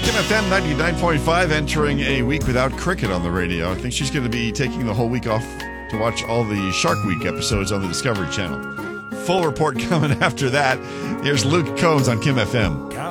Kim FM 99.5 entering a week without cricket on the radio. I think she's going to be taking the whole week off to watch all the Shark Week episodes on the Discovery Channel. Full report coming after that. Here's Luke Combs on Kim FM.